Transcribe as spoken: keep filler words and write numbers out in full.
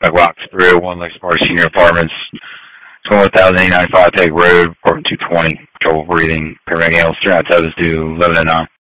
like Roxbury, One Lakes Park Senior Apartments, twenty-one thousand eight hundred ninety-five Peg Road, apartment two twenty, trouble breathing, paramedic animals, three nine seven due eleven oh nine.